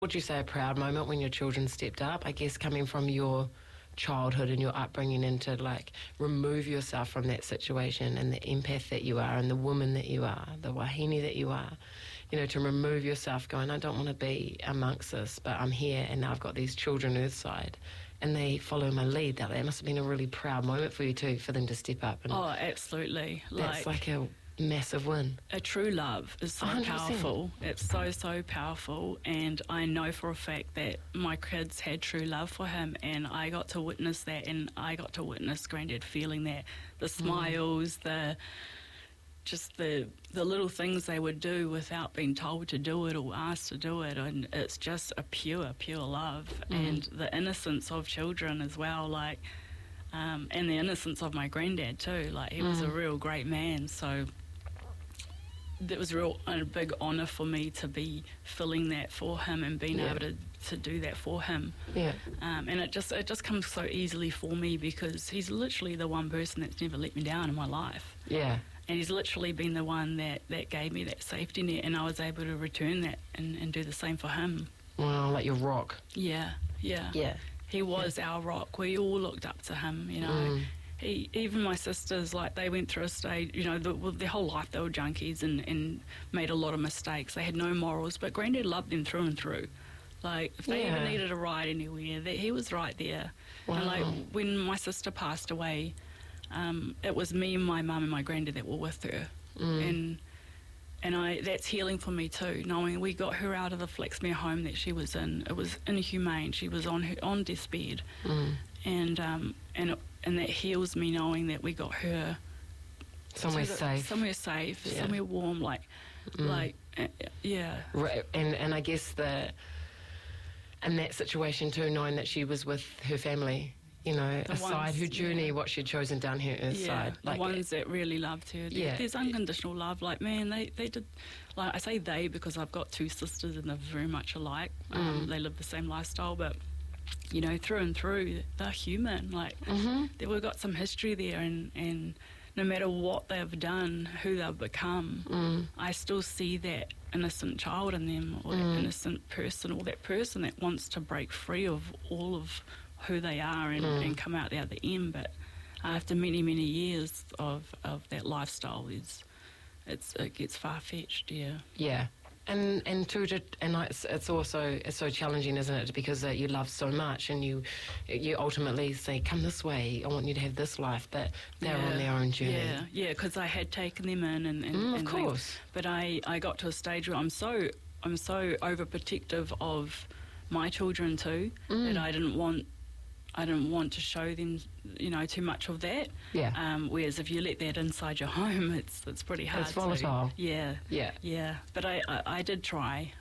Would you say a proud moment when your children stepped up? I guess coming from your childhood and your upbringing, and to like remove yourself from that situation, and the empath that you are and the woman that you are, the wahine that you are, you know, to remove yourself going, I don't want to be amongst this, but I'm here and now I've got these children earthside and they follow my lead. That must have been a really proud moment for you too, for them to step up. And Oh, absolutely. that's like a massive win. A true love is so 100%. powerful. It's so powerful, and I know for a fact that my kids had true love for him, and I got to witness that, and I got to witness Granddad feeling that. The smiles, the little things they would do without being told to do it or asked to do it, and it's just a pure love. And the innocence of children as well, like, and the innocence of my granddad too. Like, he was a real great man, so it was a big honour for me to be filling that for him and being able to do that for him. Yeah. And it just comes so easily for me, because he's literally the one person that's never let me down in my life. Yeah. And he's literally been the one that gave me that safety net, and I was able to return that and do the same for him. Well, like your rock. Yeah. Yeah. He was our rock. We all looked up to him, you know. Even my sisters, like, they went through a stage, you know, their whole life they were junkies and made a lot of mistakes. They had no morals, but Granddad loved them through and through. Like, if they ever needed a ride anywhere, he was right there. Wow. And, like, when my sister passed away, it was me and my mum and my granddad that were with her. And that's healing for me too, knowing we got her out of the Flaxmere home that she was in. It was inhumane. She was on deathbed. And that heals me, knowing that we got her Somewhere safe. somewhere safe, somewhere warm, yeah. Right. And I guess in that situation too, knowing that she was with her family, you know, aside her journey, what she'd chosen down her earth side. The ones that really loved her. There's unconditional love. Like, man, they did, like, I say they because I've got two sisters and they're very much alike. They live the same lifestyle, but, you know, through and through, they're human. Like, we've got some history there, and no matter what they've done, who they've become, I still see that innocent child in them, or that innocent person, or that person that wants to break free of all of who they are and come out the other end. But after many years of that lifestyle, it gets far-fetched. Yeah. And it's so challenging, isn't it? Because you love so much, and you ultimately say, come this way, I want you to have this life, but they're on their own journey. Yeah, because I had taken them in and of course. Things. But I got to a stage where I'm so overprotective of my children too, that I didn't want to show them, you know, too much of that. Yeah. Whereas if you let that inside your home, it's pretty hard. It's volatile. Yeah. But I did try.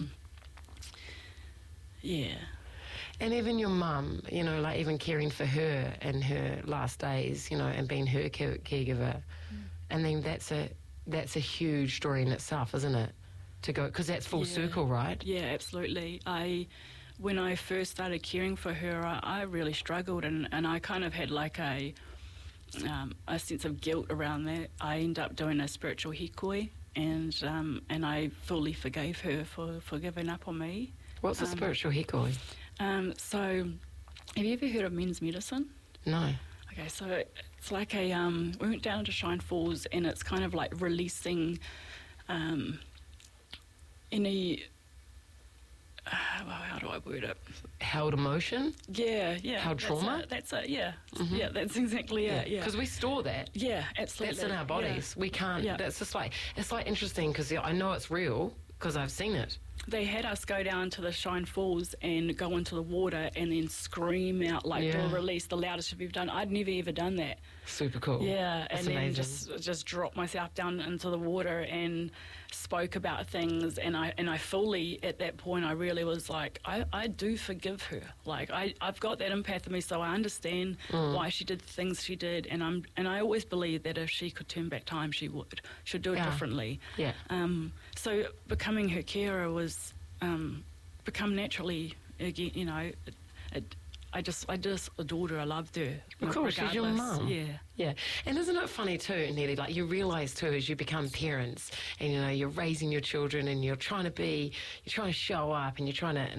Yeah. And even your mum, you know, like even caring for her in her last days, you know, and being her caregiver, and then that's a huge story in itself, isn't it? To go, because that's full circle, right? Yeah, absolutely. When I first started caring for her, I really struggled, and I kind of had like a sense of guilt around that. I ended up doing a spiritual hikoi, and I fully forgave her for giving up on me. What's a spiritual hikoi? So, have you ever heard of men's medicine? No. Okay, so it's like we went down to Shine Falls, and it's kind of like releasing any... how do I word it? Held emotion? Yeah. Held trauma? That's it, yeah. Yeah, that's exactly it, yeah. Because we store that. Yeah, absolutely. That's in our bodies. Yeah. We can't, that's just like, it's like interesting, because I know it's real, because I've seen it. They had us go down to the Shine Falls and go into the water and then scream out, like, do a release, the loudest we've done. I'd never ever done that. Super cool. Yeah, that's and amazing. Then just dropped myself down into the water and spoke about things, and I fully, at that point, I really was like, I do forgive her. Like, I've got that empath in me, so I understand why she did the things she did, and I always believed that if she could turn back time, she would. She'd do it differently. Yeah. So becoming her carer was become naturally, again, you know, I just adored her. I loved her. Of course, she's your mum. Yeah. And isn't it funny too, Nelly, like you realise too as you become parents and, you know, you're raising your children and you're trying to show up and you're trying to